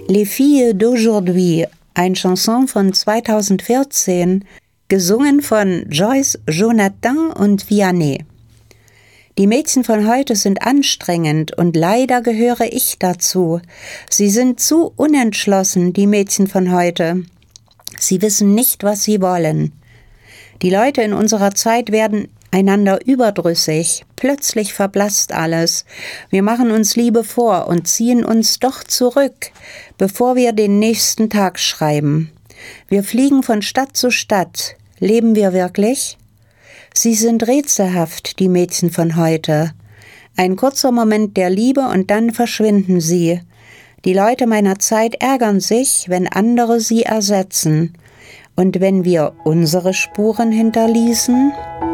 Les filles d'aujourd'hui, eine Chanson von 2014, gesungen von Joyce, Jonathan und Vianney. Die Mädchen von heute sind anstrengend und leider gehöre ich dazu. Sie sind zu unentschlossen, die Mädchen von heute. Sie wissen nicht, was sie wollen. Die Leute in unserer Zeit werden einander überdrüssig. Plötzlich verblasst alles. Wir machen uns Liebe vor und ziehen uns doch zurück, bevor wir den nächsten Tag schreiben. Wir fliegen von Stadt zu Stadt. Leben wir wirklich? Sie sind rätselhaft, die Mädchen von heute. Ein kurzer Moment der Liebe und dann verschwinden sie. Die Leute meiner Zeit ärgern sich, wenn andere sie ersetzen. Und wenn wir unsere Spuren hinterließen?